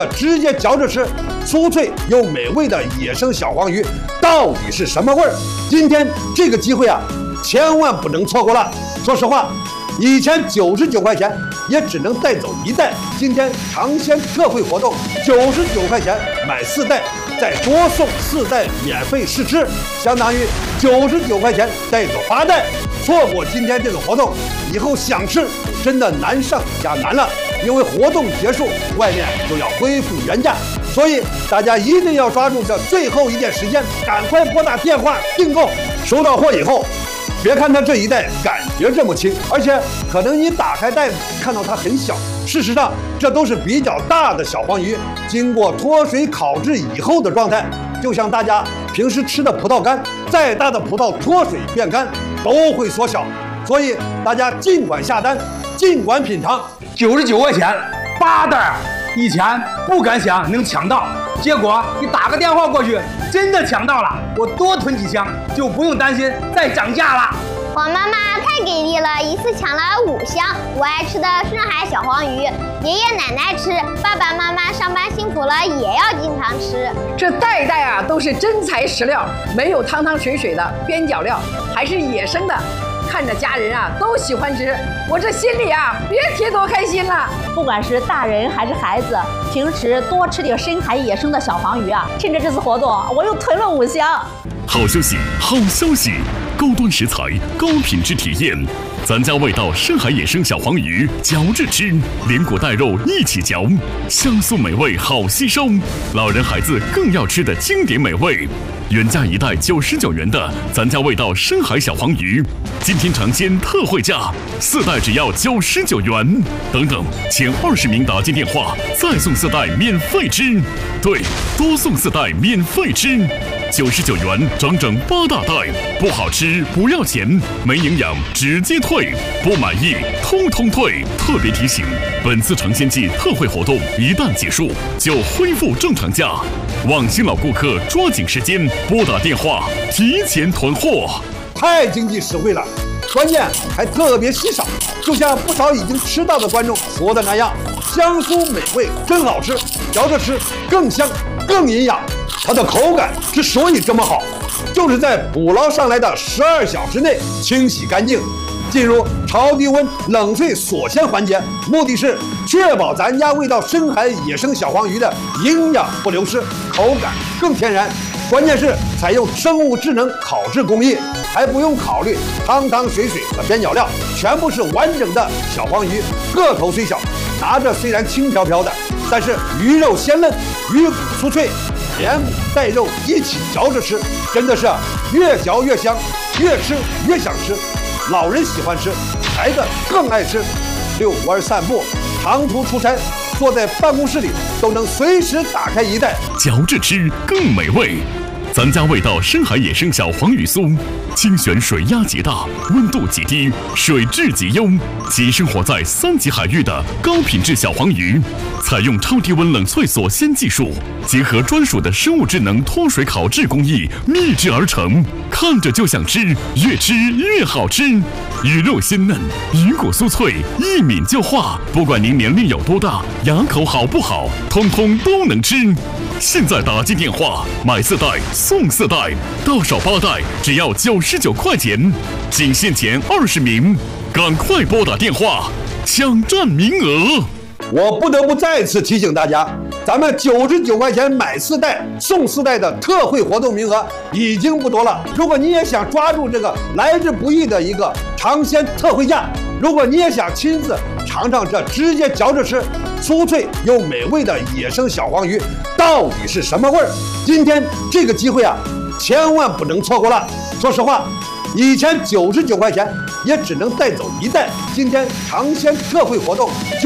直接嚼着吃，酥脆又美味的野生小黄鱼到底是什么味儿？今天这个机会啊，千万不能错过了。说实话，以前99块钱也只能带走1袋，今天尝鲜特惠活动，99块钱买4袋，再多送4袋免费试吃，相当于99块钱带走8袋。错过今天这个活动，以后想吃真的难上加难了。因为活动结束，外面就要恢复原价，所以大家一定要抓住这最后一点时间，赶快拨打电话订购。收到货以后，别看它这一袋感觉这么轻，而且可能你打开袋子看到它很小，事实上这都是比较大的小黄鱼，经过脱水烤制以后的状态。就像大家平时吃的葡萄干，再大的葡萄脱水变干都会缩小，所以大家尽管下单，尽管品尝。 99块钱8袋，以前不敢想能抢到，结果你打个电话过去，真的抢到了。我多囤几箱，就不用担心再涨价了。 我妈妈太给力了，一次抢了5箱我爱吃的深海小黄鱼，爷爷奶奶吃，爸爸妈妈上班辛苦了也要经常吃。 这袋袋啊都是真材实料，没有汤汤水水的边角料，还是野生的。看着家人啊都喜欢吃，我这心里啊别提多开心了。 不管是大人还是孩子，平时多吃点深海野生的小黄鱼啊。趁着这次活动，我又囤了5箱。 好消息，好消息！高端食材，高品质体验，咱家味道深海野生小黄鱼，嚼着吃，连骨带肉一起嚼，香酥美味好吸收，老人孩子更要吃的经典美味。原价1袋99元的咱家味道深海小黄鱼，今天尝鲜特惠价，4袋只要99元。等等，前20名打进电话，再送4袋免费吃。对，多送4袋免费吃。99元整整8大袋，不好吃不要钱，没营养直接退，不满意通通退。特别提醒，本次尝鲜季特惠活动一旦结束，就恢复正常价。望新老顾客抓紧时间拨打电话，提前囤货。 太经济实惠了，关键还特别稀少。就像不少已经吃到的观众说的那样，香酥美味真好吃，嚼着吃更香更营养。它的口感之所以这么好，就是在捕捞上来的12小时内清洗干净，进入超低温冷萃锁鲜环节，目的是确保咱家味道深海野生小黄鱼的营养不流失，口感更天然。关键是采用生物智能烤制工艺，还不用考虑汤汤水水和边角料，全部是完整的小黄鱼，个头虽小，拿着虽然轻飘飘的，但是鱼肉鲜嫩，鱼骨酥脆，连骨带肉一起嚼着吃，真的是越嚼越香，越吃越想吃。老人喜欢吃，孩子更爱吃。遛弯散步，长途出差，坐在办公室里都能随时打开1袋， 嚼着吃更美味。咱家味道深海野生小黄鱼酥，精选水压极大，温度极低，水质极优，及生活在3级海域的高品质小黄鱼，采用超低温冷萃锁鲜技术，结合专属的生物智能脱水烤制工艺秘制而成，看着就想吃，越吃越好吃。鱼肉鲜嫩，鱼骨酥脆，一抿就化。不管您年龄有多大，牙口好不好，通通都能吃。现在打进电话，买4袋送4袋，到手8袋只要99块钱，仅限前20名，赶快拨打电话抢占名额。 我不得不再次提醒大家，咱们99块钱买4袋送4袋的特惠活动名额已经不多了。如果你也想抓住这个来之不易的一个尝鲜特惠价，如果你也想亲自尝尝这直接嚼着吃，酥脆又美味的野生小黄鱼到底是什么味儿？今天这个机会啊，千万不能错过了。说实话，以前99块钱也只能带走1袋，今天尝鲜特惠活动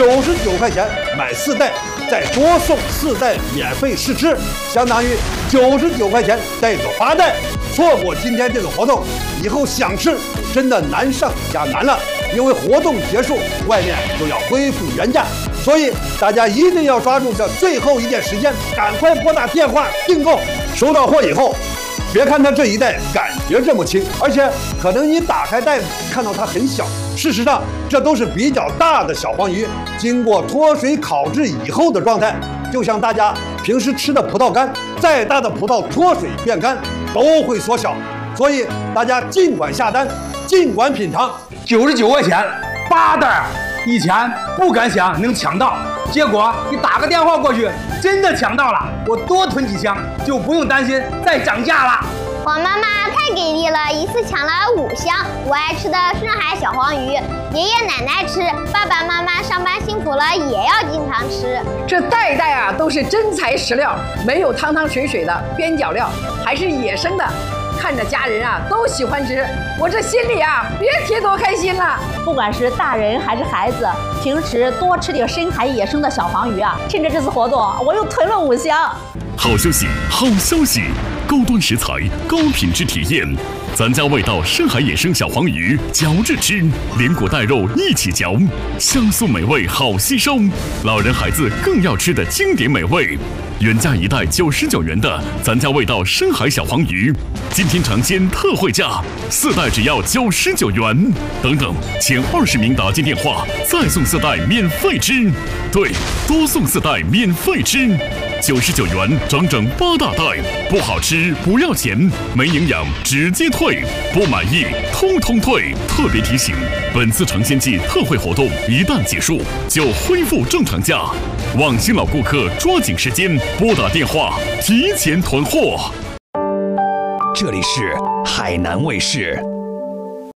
99块钱买4袋，再多送4袋免费试吃，相当于99块钱带走8袋。错过今天这个活动，以后想吃真的难上加难了。因为活动结束，外面就要恢复原价，所以大家一定要抓住这最后一点时间，赶快拨打电话订购。收到货以后，别看它这一袋感觉这么轻，而且可能你打开袋子看到它很小，事实上这都是比较大的小黄鱼，经过脱水烤制以后的状态。 就像大家平时吃的葡萄干，再大的葡萄脱水变干都会缩小，所以大家尽管下单，尽管品尝。 99块钱8袋，以前不敢想能抢到，结果你打个电话过去，真的抢到了，我多囤几箱就不用担心再涨价了。 黄妈妈太给力了，一次抢了5箱。我爱吃的深海小黄鱼，爷爷奶奶吃，爸爸妈妈上班辛苦了也要经常吃。 这袋袋啊都是真材实料，没有汤汤水水的边角料，还是野生的，看着家人啊都喜欢吃，我这心里啊别提多开心了。 不管是大人还是孩子，平时多吃点深海野生的小黄鱼啊，趁着这次活动，我又囤了5箱。 好消息，好消息！高端食材，高品质体验，咱家味道深海野生小黄鱼，嚼着吃，连果带肉一起嚼，香酥美味好吸收，老人孩子更要吃的经典美味。原价1袋99元的咱家味道深海小黄鱼，今天尝鲜特惠价，4袋只要99元。等等，前20名打进电话，再送4袋免费吃。对，多送4袋免费吃。99元整整8大袋，不好吃不要钱，没营养直接退，不满意通通退。特别提醒，本次尝鲜季特惠活动一旦结束，就恢复正常价。望新老顾客抓紧时间拨打电话，提前囤货。 这里是海南卫视。